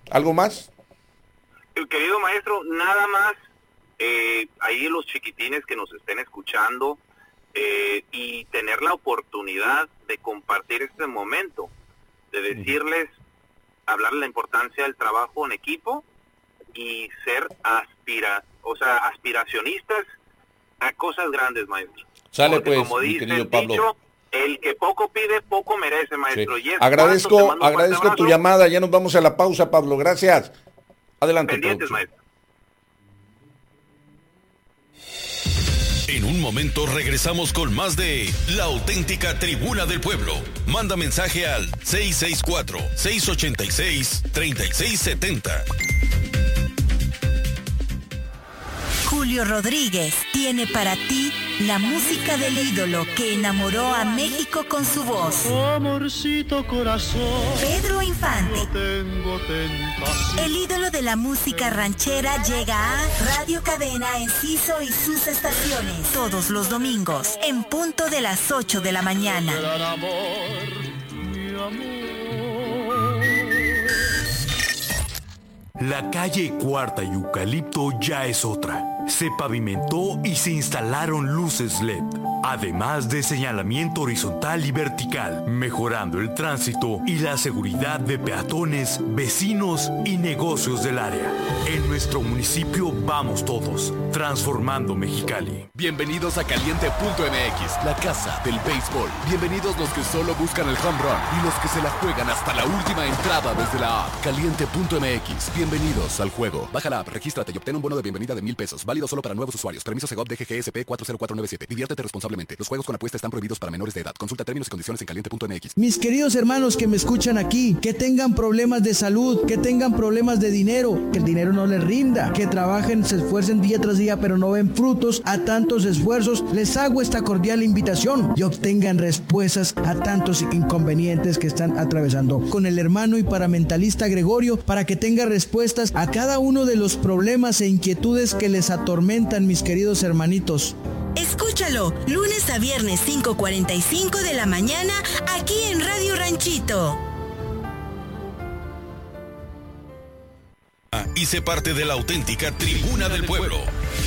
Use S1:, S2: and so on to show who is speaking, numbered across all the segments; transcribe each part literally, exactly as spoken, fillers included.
S1: ¿Algo más?
S2: El querido maestro, nada más, eh, ahí los chiquitines que nos estén escuchando eh, y tener la oportunidad de compartir este momento, de decirles, hablar de la importancia del trabajo en equipo y ser aspira, o sea, aspiracionistas a cosas grandes, maestro.
S1: Sale
S2: Porque
S1: pues,
S2: como
S1: mi
S2: dice
S1: querido
S2: el
S1: Pablo.
S2: dicho, el que poco pide, poco merece, maestro.
S1: Sí.
S2: Y es
S1: Agradezco,
S2: cuanto, te mando un fuerte
S1: agradezco tu
S2: abrazo.
S1: llamada. Ya nos vamos a la pausa, Pablo. Gracias. Adelante,
S2: Pendientes,
S1: producción.
S2: maestro.
S3: En un momento regresamos con más de La Auténtica Tribuna del Pueblo. Manda mensaje al seis seis cuatro, seis ocho seis, tres seis siete cero.
S4: Julio Rodríguez tiene para ti la música del ídolo que enamoró a México con su voz.
S5: Amorcito corazón,
S4: Pedro Infante.
S5: yo tengo tentación.
S4: El ídolo de la música ranchera llega a Radio Cadena Enciso y sus estaciones todos los domingos en punto de las ocho de la mañana.
S5: Gran amor, mi amor.
S6: La calle Cuarta y Eucalipto ya es otra. Se pavimentó y se instalaron luces L E D, además de señalamiento horizontal y vertical, mejorando el tránsito y la seguridad de peatones, vecinos y negocios del área. En nuestro municipio vamos todos, transformando Mexicali.
S7: Bienvenidos a Caliente punto M X, la casa del béisbol. Bienvenidos los que solo buscan el home run y los que se la juegan hasta la última entrada desde la app. Caliente punto M X, bienvenidos al juego. Baja la app, regístrate y obtén un bono de bienvenida de mil pesos. Válido solo para nuevos usuarios. Permiso Segov D G G S P cuatro cero cuatro nueve siete. Diviértete responsablemente. Los juegos con apuesta están prohibidos para menores de edad. Consulta términos y condiciones en caliente punto M X.
S8: Mis queridos hermanos que me escuchan aquí, que tengan problemas de salud, que tengan problemas de dinero, que el dinero no les rinda, que trabajen, se esfuercen día tras día, pero no ven frutos a tantos esfuerzos, les hago esta cordial invitación y obtengan respuestas a tantos inconvenientes que están atravesando con el hermano y paramentalista Gregorio, para que tenga respuestas a cada uno de los problemas e inquietudes que les atormentan, mis queridos hermanitos.
S4: Escúchalo, lunes a viernes cinco cuarenta y cinco de la mañana, aquí en Radio Ranchito.
S3: Y sé parte de La Auténtica Tribuna del Pueblo.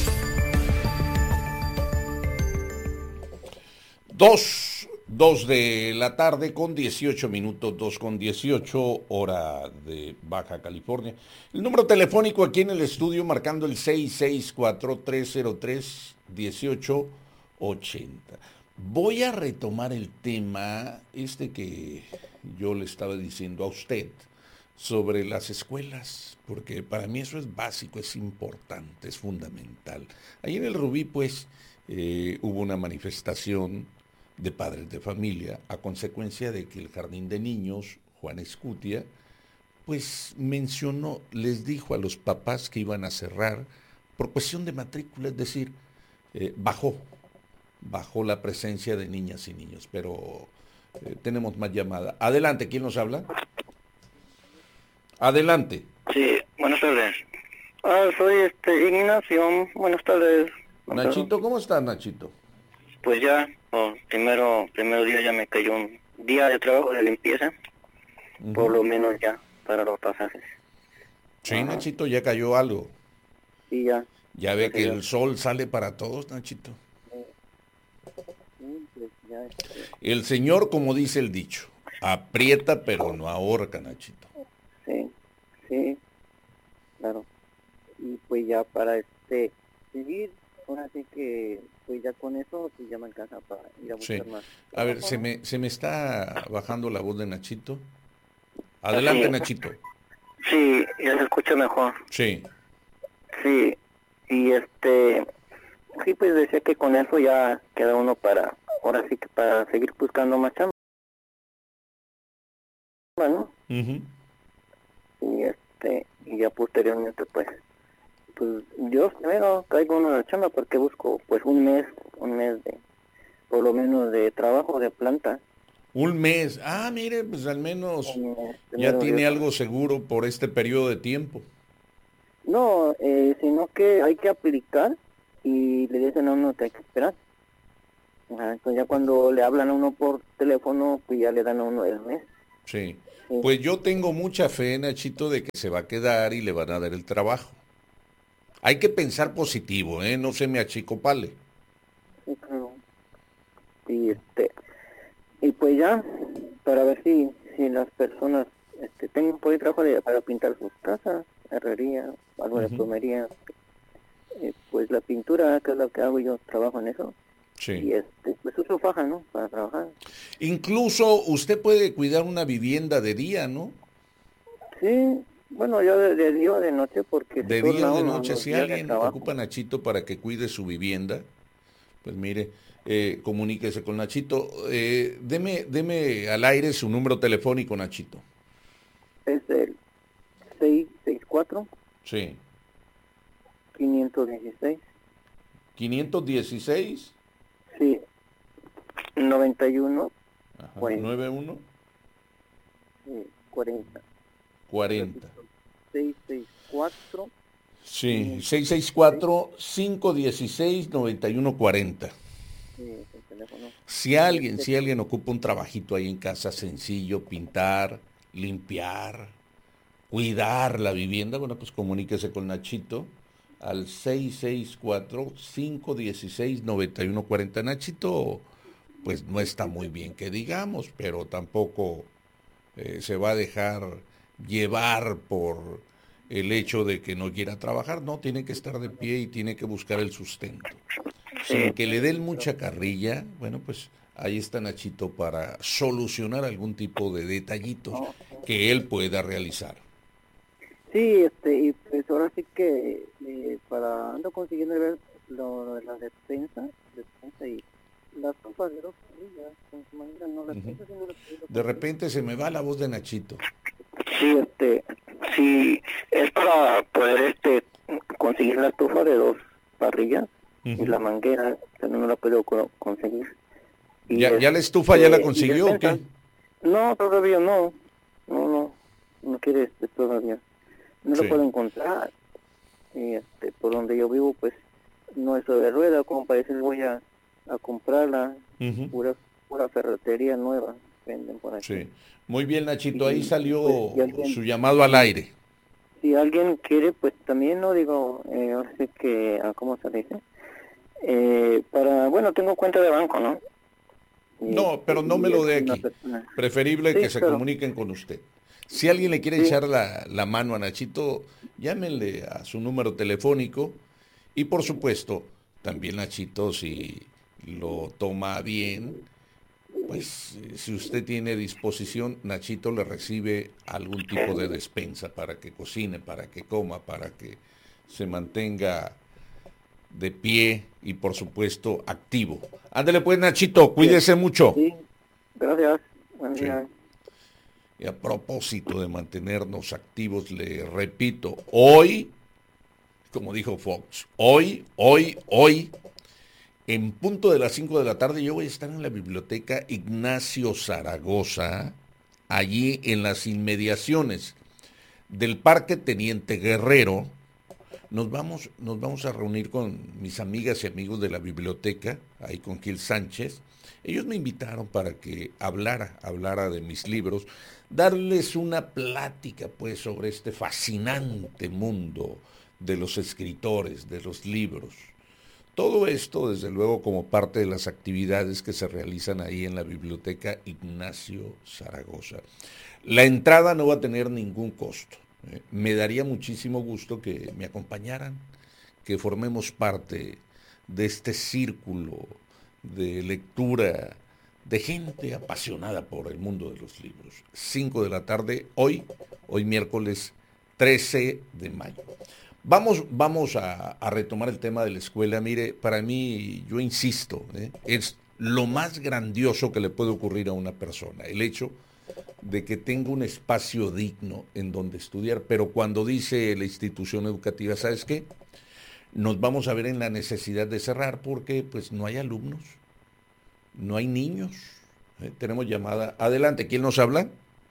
S1: Dos, dos de la tarde con dieciocho minutos, dos con dieciocho, hora de Baja California. El número telefónico aquí en el estudio marcando el seis seis cuatro, tres cero tres, uno ocho ocho cero. Voy a retomar el tema este que yo le estaba diciendo a usted sobre las escuelas, porque para mí eso es básico, es importante, es fundamental. Ahí en el Rubí, pues, eh, hubo una manifestación de padres de familia a consecuencia de que el jardín de niños, Juan Escutia, pues mencionó, les dijo a los papás que iban a cerrar por cuestión de matrícula, es decir, eh, bajó, bajó la presencia de niñas y niños, pero eh, tenemos más llamada. Adelante, ¿quién nos habla? Adelante.
S9: Sí, buenas tardes. Ah, soy este Ignacio, buenas tardes.
S1: Nachito, ¿cómo estás, Nachito?
S9: Pues ya, oh, primero, primero día ya me cayó un día de trabajo de limpieza, uh-huh. Por lo menos ya, para los pasajes.
S1: Sí, ajá. Nachito, ya cayó algo.
S9: Sí, ya.
S1: Ya ve que el sol sale para todos, Nachito.
S9: Sí, pues ya, este...
S1: El Señor, como dice el dicho, aprieta pero no ahorca, Nachito.
S9: Sí, sí, claro. Y pues ya para este seguir, ahora sí que pues ya con eso pues ya me alcanza para ir a buscar
S1: sí.
S9: más.
S1: A ver, se me, se me está bajando la voz de Nachito. Adelante, sí. Nachito.
S9: Sí, ya se escucha mejor.
S1: Sí.
S9: Sí, y este, sí, pues decía que con eso ya queda uno para, ahora sí que para seguir buscando más chamba, ¿no?
S1: Uh-huh.
S9: Y este, y ya posteriormente pues, pues yo primero caigo uno de chamba porque busco pues un mes, un mes de, por lo menos de trabajo de planta.
S1: Un mes, ah, mire, pues al menos ya tiene algo seguro por este periodo de tiempo.
S9: No, eh, sino que hay que aplicar y le dicen a uno que hay que esperar. Ajá, entonces ya cuando le hablan a uno por teléfono, pues ya le dan a uno el mes.
S1: Sí. Pues yo tengo mucha fe, Nachito, de que se va a quedar y le van a dar el trabajo. Hay que pensar positivo, ¿eh? No se me achicopale.
S9: Sí, claro. Y este, y pues ya, para ver si, si las personas este, tengan por ahí trabajo de, para pintar sus casas, herrería, algo uh-huh. de plomería, eh, pues la pintura, que es lo que hago yo, trabajo en eso.
S1: Sí.
S9: Y este, pues uso faja, ¿no? Para trabajar.
S1: Incluso usted puede cuidar una vivienda de día, ¿no?
S9: Sí, bueno, yo de, de día o de noche, porque...
S1: De día o de noche, si alguien ocupa a Nachito para que cuide su vivienda, pues mire, eh, comuníquese con Nachito. Eh, deme, deme al aire su número telefónico, Nachito.
S9: Es el seis seis cuatro.
S1: Sí.
S9: quinientos dieciséis.
S1: ¿quinientos dieciséis?
S9: Sí. noventa y uno.
S1: Ajá. ¿noventa y uno?
S9: Sí, cuarenta.
S1: cuarenta.
S9: seiscientos sesenta y cuatro.
S1: Sí, seiscientos sesenta y cuatro, quinientos dieciséis, noventa y uno cuarenta.
S9: Sí, el teléfono.
S1: Si alguien, si alguien ocupa un trabajito ahí en casa sencillo, pintar, limpiar, cuidar la vivienda, bueno, pues comuníquese con Nachito al seiscientos sesenta y cuatro, quinientos dieciséis, noventa y uno cuarenta. Nachito, pues no está muy bien que digamos, pero tampoco eh, se va a dejar llevar por el hecho de que no quiera trabajar. No, tiene que estar de pie y tiene que buscar el sustento. Sin que le den mucha carrilla, bueno, pues ahí está Nachito para solucionar algún tipo de detallitos que él pueda realizar.
S9: Sí, este, y pues ahora sí que eh, para ando consiguiendo ver lo, lo de la despensa, despensa y las sopas de dos parillas, con su manera no las uh-huh. tengo, no
S1: de repente se me va la voz de Nachito.
S9: Sí, este, sí, es para poder este conseguir la estufa de dos parrillas uh-huh. y la manguera, pero no la puedo co- conseguir. Y
S1: ¿Ya,
S9: es,
S1: ¿Ya la estufa ya eh, la consiguió o qué?
S9: No, todavía no, no, no, no quiere este, todavía. No sí. lo puedo encontrar. Y este, por donde yo vivo, pues, no es de rueda, como parece voy a, a comprarla, uh-huh. pura, pura ferretería nueva, venden por aquí.
S1: Sí. Muy bien, Nachito, ahí salió
S9: pues, alguien,
S1: su llamado al aire.
S9: Si alguien quiere, pues también, no digo, eh, no sé qué, ¿cómo se dice? Eh, para, bueno, tengo cuenta de banco, ¿no?
S1: Y, no, pero no me lo dé aquí. Preferible sí, que se pero... comuniquen con usted. Si alguien le quiere sí. echar la, la mano a Nachito, llámenle a su número telefónico y por supuesto, también Nachito, si lo toma bien, pues si usted tiene disposición, Nachito le recibe algún tipo de despensa para que cocine, para que coma, para que se mantenga de pie y por supuesto activo. Ándele pues, Nachito, cuídese mucho.
S9: Sí, gracias. Buen día.
S1: Sí. Y a propósito de mantenernos activos, le repito, hoy, como dijo Fox, hoy, hoy, hoy, en punto de las cinco de la tarde, yo voy a estar en la biblioteca Ignacio Zaragoza, allí en las inmediaciones del Parque Teniente Guerrero. Nos vamos, nos vamos a reunir con mis amigas y amigos de la biblioteca, ahí con Gil Sánchez. Ellos me invitaron para que hablara, hablara de mis libros, darles una plática pues sobre este fascinante mundo de los escritores, de los libros. Todo esto, desde luego, como parte de las actividades que se realizan ahí en la biblioteca Ignacio Zaragoza. La entrada no va a tener ningún costo. Eh, me daría muchísimo gusto que me acompañaran, que formemos parte de este círculo de lectura de gente apasionada por el mundo de los libros. cinco de la tarde, hoy, hoy miércoles trece de mayo. Vamos, vamos a, a retomar el tema de la escuela. Mire, para mí, yo insisto, ¿eh? es lo más grandioso que le puede ocurrir a una persona, el hecho de que tenga un espacio digno en donde estudiar. Pero cuando dice la institución educativa, ¿sabes qué? Nos vamos a ver en la necesidad de cerrar porque pues no hay alumnos, no hay niños. ¿eh? Tenemos llamada. Adelante, ¿quién nos habla?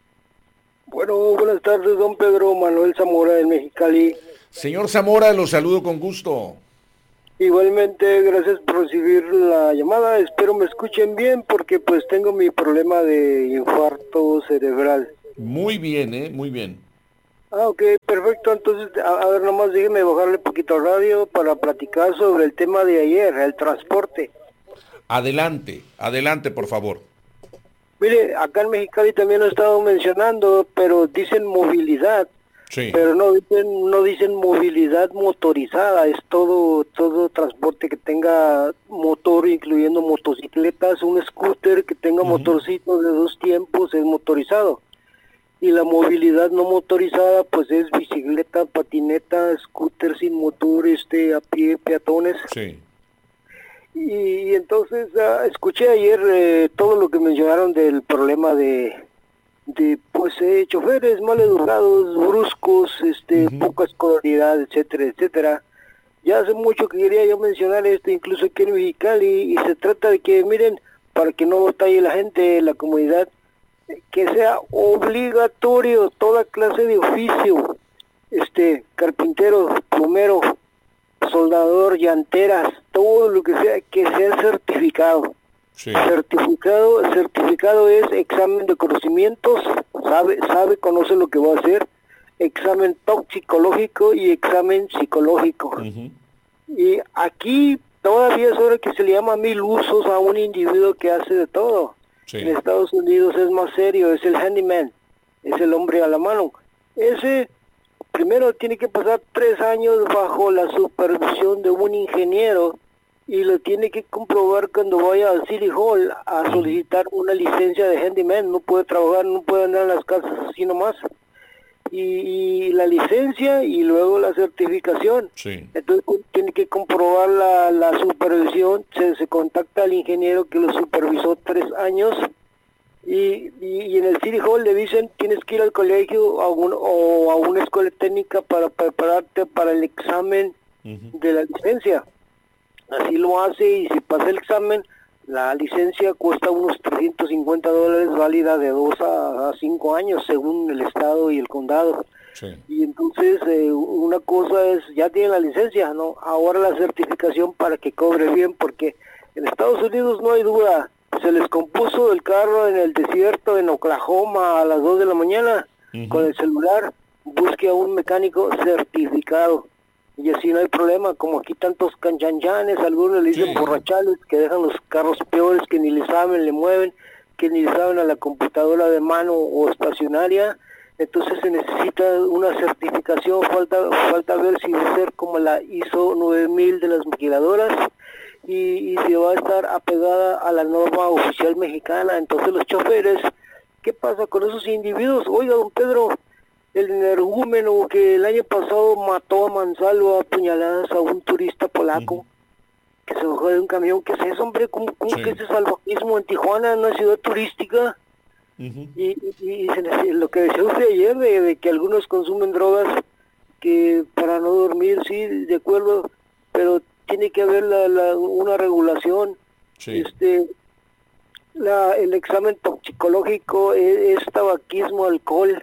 S10: Bueno, buenas tardes, don Pedro Manuel Zamora del Mexicali.
S1: Señor Zamora, lo saludo con gusto.
S10: Igualmente, gracias por recibir la llamada. Espero me escuchen bien porque pues tengo mi problema de infarto cerebral.
S1: Muy bien, ¿eh? Muy bien.
S10: Ah, ok, perfecto. Entonces, a, a ver, nomás déjeme bajarle poquito al radio para platicar sobre el tema de ayer, el transporte.
S1: Adelante, adelante, por favor.
S10: Mire, acá en Mexicali también lo he estado mencionando, pero dicen movilidad.
S1: Sí.
S10: Pero no dicen, no dicen movilidad motorizada, es todo todo transporte que tenga motor, incluyendo motocicletas, un scooter que tenga uh-huh. motorcito de dos tiempos es motorizado. Y la movilidad no motorizada pues es bicicleta, patineta, scooter sin motor, este a pie, peatones.
S1: Sí.
S10: Y, y entonces uh, escuché ayer eh, todo lo que mencionaron del problema de de pues eh, choferes mal educados, bruscos, este uh-huh. poca escolaridad, etcétera, etcétera. Ya hace mucho que quería yo mencionar esto, incluso aquí en Mexicali, y se trata de que, miren, para que no batalle la gente, la comunidad, que sea obligatorio toda clase de oficio, este, carpintero, plomero, soldador, llanteras, todo lo que sea, que sea certificado. Sí. Certificado, certificado es examen de conocimientos, sabe, sabe, conoce lo que va a hacer, examen toxicológico y examen psicológico. Uh-huh. Y aquí todavía es hora que se le llama mil usos a un individuo que hace de todo. Sí. En Estados Unidos es más serio, es el handyman, es el hombre a la mano. Ese primero tiene que pasar tres años bajo la supervisión de un ingeniero y lo tiene que comprobar cuando vaya al City Hall a solicitar una licencia de handyman. No puede trabajar, no puede andar en las casas así nomás. Y, y la licencia y luego la certificación. Sí. Entonces tiene que comprobar la, la supervisión, se, se contacta al ingeniero que lo supervisó tres años y, y, y en el City Hall le dicen tienes que ir al colegio a un, o a una escuela técnica para prepararte para el examen uh-huh. de la licencia. Así lo hace y si pasa el examen, la licencia cuesta unos trescientos cincuenta dólares, válida de dos a cinco años según el estado y el condado. Sí. Y entonces eh, una cosa es, ya tiene la licencia, ¿no? Ahora la certificación para que cobre bien, porque en Estados Unidos no hay duda, se les compuso el carro en el desierto, en Oklahoma, a las dos de la mañana, uh-huh. con el celular, busque a un mecánico certificado. Y así no hay problema, como aquí tantos canchanchanes, algunos le dicen sí. borrachales, que dejan los carros peores, que ni le saben, le mueven, que ni le saben a la computadora de mano o estacionaria. Entonces se necesita una certificación, falta falta ver si va a ser como la I S O nueve mil de las maquiladoras y, y si va a estar apegada a la norma oficial mexicana. Entonces los choferes, ¿qué pasa con esos individuos? Oiga, don Pedro, el energúmeno que el año pasado mató a mansalva a puñaladas a un turista polaco uh-huh. que se bajó de un camión, ¿qué es eso, hombre? ¿Cómo, cómo sí. que ese salvajismo en Tijuana, en una ciudad turística? Uh-huh. Y, y, y se, lo que decía usted ayer de, de que algunos consumen drogas que para no dormir, sí, de acuerdo, pero tiene que haber la, la, una regulación. Sí. Este, la, el examen toxicológico es, es tabaquismo, alcohol,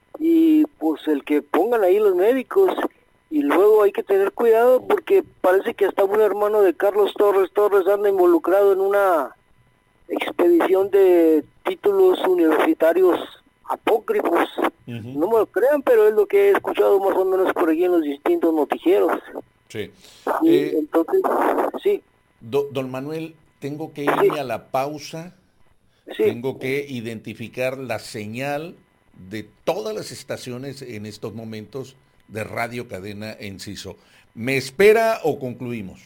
S10: y pues el que pongan ahí los médicos. Y luego hay que tener cuidado porque parece que hasta un hermano de Carlos Torres Torres anda involucrado en una expedición de títulos universitarios apócrifos. Uh-huh. No me lo crean, pero es lo que he escuchado más o menos por aquí en los distintos noticieros.
S1: Sí.
S10: Y
S1: eh,
S10: entonces, sí.
S1: Do, don Manuel, tengo que irme sí. a la pausa. Sí. Tengo que identificar la señal de todas las estaciones en estos momentos de Radio Cadena Enciso. ¿Me espera o concluimos?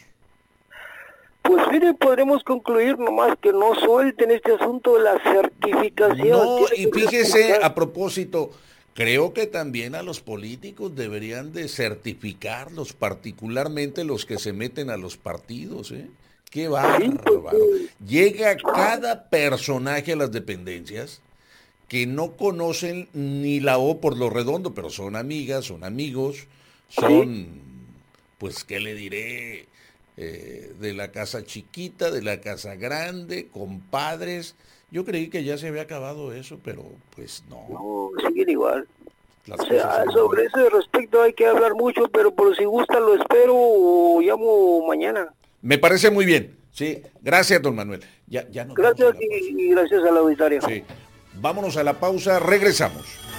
S10: Pues mire, podremos concluir nomás que no suelten este asunto de la certificación.
S1: No, y fíjese, a propósito, creo que también a los políticos deberían de certificarlos, particularmente los que se meten a los partidos, ¿eh? Qué bárbaro. Llega cada personaje a las dependencias que no conocen ni la O por lo redondo, pero son amigas, son amigos, son, pues, ¿qué le diré? Eh, de la casa chiquita, de la casa grande, compadres. Yo creí que ya se había acabado eso, pero pues no.
S10: No, siguen igual.
S1: Las
S10: O sea,
S1: cosas son
S10: sobre ese respecto hay que hablar mucho, pero por si gusta lo espero o llamo mañana.
S1: Me parece muy bien. Sí, gracias, don Manuel. Ya, ya nos
S10: Gracias
S1: vamos a la pausa.
S10: y, y gracias al auditorio.
S1: Sí. Vámonos a la pausa, regresamos.